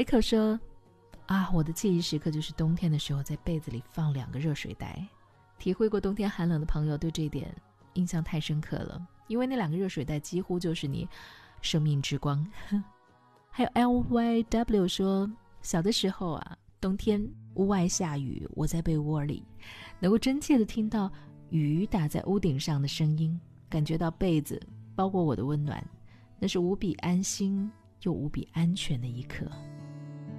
Echo 说我的记忆时刻就是冬天的时候在被子里放2个热水袋。体会过冬天寒冷的朋友对这一点印象太深刻了，因为那2个热水袋几乎就是你生命之光。还有 LYW 说，小的时候冬天屋外下雨，我在被窝里能够真切地听到雨打在屋顶上的声音，感觉到被子包裹我的温暖，那是无比安心又无比安全的一刻。